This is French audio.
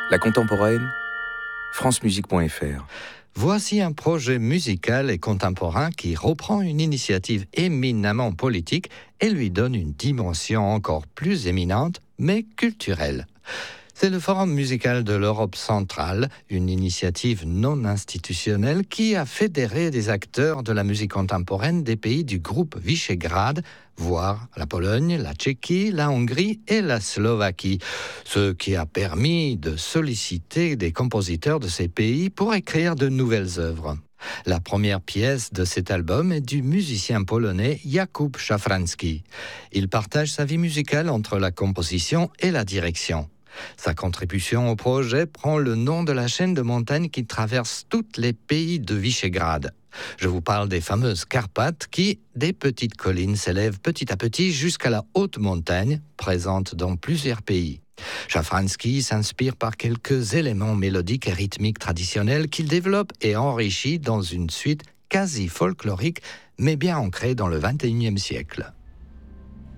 La contemporaine, francemusique.fr. Voici un projet musical et contemporain qui reprend une initiative éminemment politique et lui donne une dimension encore plus éminente, mais culturelle. C'est le Forum musical de l'Europe centrale, une initiative non institutionnelle qui a fédéré des acteurs de la musique contemporaine des pays du groupe Visegrad, voire la Pologne, la Tchéquie, la Hongrie et la Slovaquie, ce qui a permis de solliciter des compositeurs de ces pays pour écrire de nouvelles œuvres. La première pièce de cet album est du musicien polonais Jakub Szafranski. Il partage sa vie musicale entre la composition et la direction. Sa contribution au projet prend le nom de la chaîne de montagnes qui traverse tous les pays de Visegrad. Je vous parle des fameuses Carpates qui, des petites collines, s'élèvent petit à petit jusqu'à la haute montagne, présente dans plusieurs pays. Szafranski s'inspire par quelques éléments mélodiques et rythmiques traditionnels qu'il développe et enrichit dans une suite quasi folklorique, mais bien ancrée dans le XXIe siècle.